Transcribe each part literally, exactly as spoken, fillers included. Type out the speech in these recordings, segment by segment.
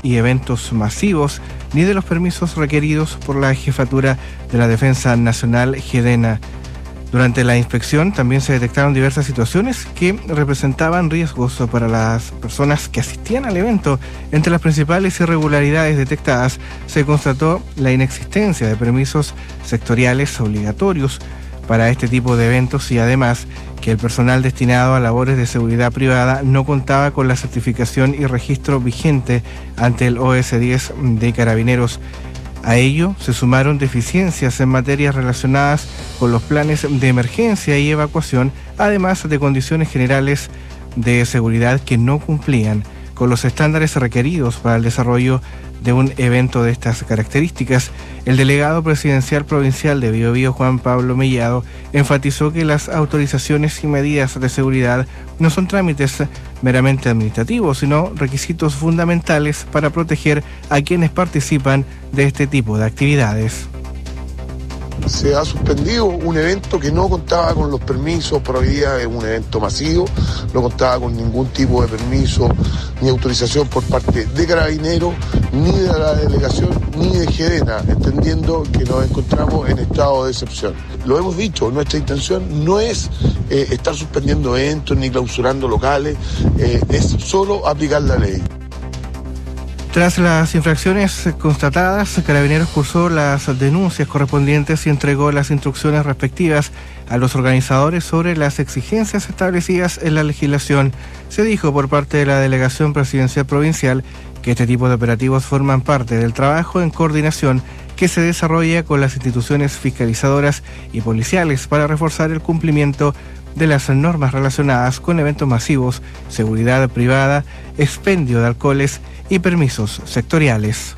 y eventos masivos, ni de los permisos requeridos por la Jefatura de la Defensa Nacional, JEDENA. Durante la inspección también se detectaron diversas situaciones que representaban riesgos para las personas que asistían al evento. Entre las principales irregularidades detectadas se constató la inexistencia de permisos sectoriales obligatorios para este tipo de eventos y además que el personal destinado a labores de seguridad privada no contaba con la certificación y registro vigente ante el O S diez de Carabineros. A ello se sumaron deficiencias en materias relacionadas con los planes de emergencia y evacuación, además de condiciones generales de seguridad que no cumplían con los estándares requeridos para el desarrollo de un evento de estas características. El delegado presidencial provincial de Biobío, Juan Pablo Mellado, enfatizó que las autorizaciones y medidas de seguridad no son trámites meramente administrativos, sino requisitos fundamentales para proteger a quienes participan de este tipo de actividades. Se ha suspendido un evento que no contaba con los permisos, por hoy día es un evento masivo, no contaba con ningún tipo de permiso ni autorización por parte de Carabineros, ni de la delegación, ni de JEDENA, entendiendo que nos encontramos en estado de excepción. Lo hemos dicho, nuestra intención no es eh, estar suspendiendo eventos ni clausurando locales, eh, es solo aplicar la ley. Tras las infracciones constatadas, Carabineros cursó las denuncias correspondientes y entregó las instrucciones respectivas a los organizadores sobre las exigencias establecidas en la legislación. Se dijo por parte de la Delegación Presidencial Provincial que este tipo de operativos forman parte del trabajo en coordinación que se desarrolla con las instituciones fiscalizadoras y policiales para reforzar el cumplimiento de las normas relacionadas con eventos masivos, seguridad privada, expendio de alcoholes y permisos sectoriales.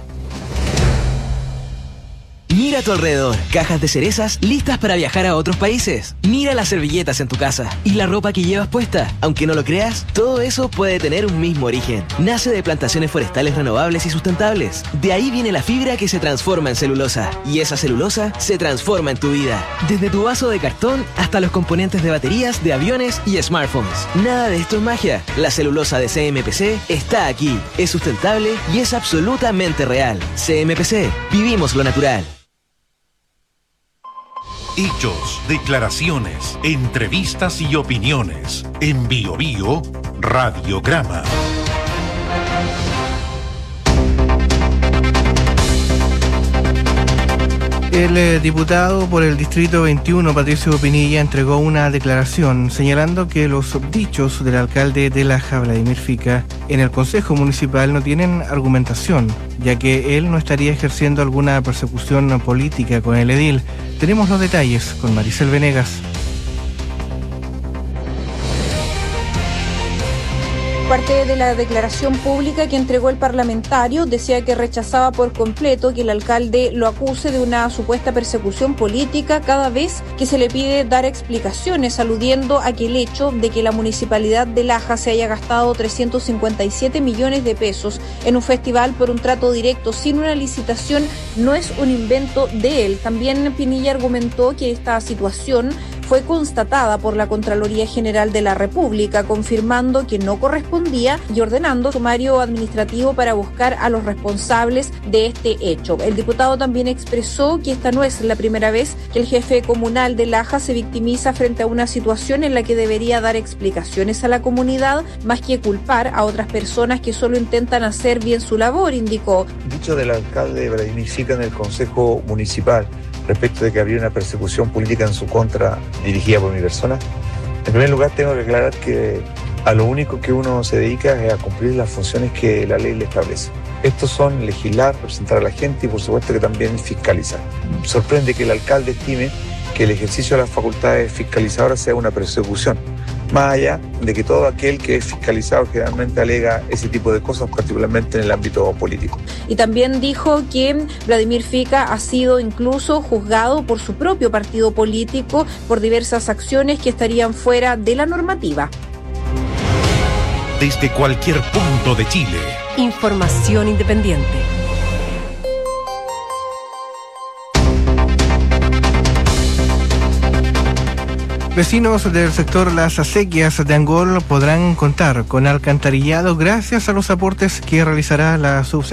Mira a tu alrededor, cajas de cerezas listas para viajar a otros países. Mira las servilletas en tu casa y la ropa que llevas puesta. Aunque no lo creas, todo eso puede tener un mismo origen. Nace de plantaciones forestales renovables y sustentables. De ahí viene la fibra que se transforma en celulosa. Y esa celulosa se transforma en tu vida. Desde tu vaso de cartón hasta los componentes de baterías, de aviones y smartphones. Nada de esto es magia. La celulosa de C M P C está aquí. Es sustentable y es absolutamente real. C M P C. Vivimos lo natural. Hechos, declaraciones, entrevistas y opiniones. En Biobío, Radiograma. El eh, diputado por el Distrito veintiuno, Patricio Pinilla, entregó una declaración señalando que los dichos del alcalde de Laja, Vladimir Fica, en el Consejo Municipal no tienen argumentación, ya que él no estaría ejerciendo alguna persecución política con el edil. Tenemos los detalles con Maricel Venegas. Parte de la declaración pública que entregó el parlamentario decía que rechazaba por completo que el alcalde lo acuse de una supuesta persecución política cada vez que se le pide dar explicaciones, aludiendo a que el hecho de que la municipalidad de Laja se haya gastado trescientos cincuenta y siete millones de pesos en un festival por un trato directo sin una licitación no es un invento de él. También Pinilla argumentó que esta situación fue constatada por la Contraloría General de la República, confirmando que no correspondía y ordenando sumario administrativo para buscar a los responsables de este hecho. El diputado también expresó que esta no es la primera vez que el jefe comunal de Laja se victimiza frente a una situación en la que debería dar explicaciones a la comunidad, más que culpar a otras personas que solo intentan hacer bien su labor, indicó. Dicho del alcalde Vladimir Fica en el Consejo Municipal respecto de que habría una persecución política en su contra dirigida por mi persona. En primer lugar, tengo que aclarar que a lo único que uno se dedica es a cumplir las funciones que la ley le establece. Estos son legislar, representar a la gente y por supuesto que también fiscalizar. Sorprende que el alcalde estime que el ejercicio de las facultades fiscalizadoras sea una persecución, más allá de que todo aquel que es fiscalizado generalmente alega ese tipo de cosas, particularmente en el ámbito político. Y también dijo que Vladimir Fica ha sido incluso juzgado por su propio partido político por diversas acciones que estarían fuera de la normativa. Desde cualquier punto de Chile. Información independiente. Vecinos del sector Las Acequias de Angol podrán contar con alcantarillado gracias a los aportes que realizará la subsecretaría